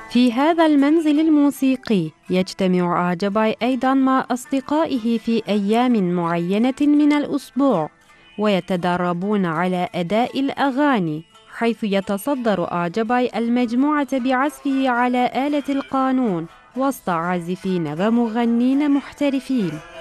في هذا المنزل الموسيقي يجتمع أعجباي أيضا مع أصدقائه في أيام معينة من الأسبوع، ويتدربون على أداء الأغاني، حيث يتصدر أعجباي المجموعة بعزفه على آلة القانون وسط عازفين ومغنين محترفين.